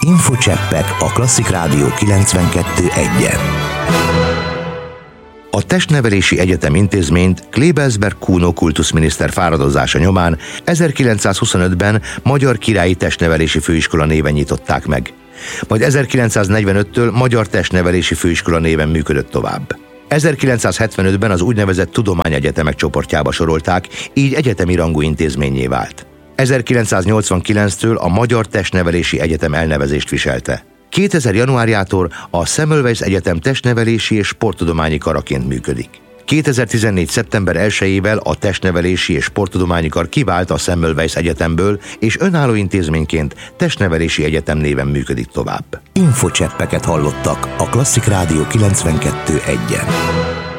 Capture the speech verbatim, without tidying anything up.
Infocseppek a Klasszik Rádió kilencvenkettő egyen. A Testnevelési Egyetem intézményt Klebelsberg Kuno kultuszminiszter fáradozása nyomán ezerkilencszázhuszonötben Magyar Királyi Testnevelési Főiskola néven nyitották meg. Majd ezerkilencszáznegyvenöttől Magyar Testnevelési Főiskola néven működött tovább. ezerkilencszázhetvenötben az úgynevezett tudományegyetemek csoportjába sorolták, így egyetemi rangú intézménnyé vált. ezerkilencszáznyolcvankilenctől a Magyar Testnevelési Egyetem elnevezést viselte. kétezer. januárjától a Semmelweis Egyetem testnevelési és sporttudományi karaként működik. kétezer-tizennégy. szeptember elsejével a Testnevelési és Sporttudományi Kar kivált a Semmelweis Egyetemből, és önálló intézményként Testnevelési Egyetem néven működik tovább. Infocseppeket hallottak a Klasszik Rádió kilencvenkettő egyen.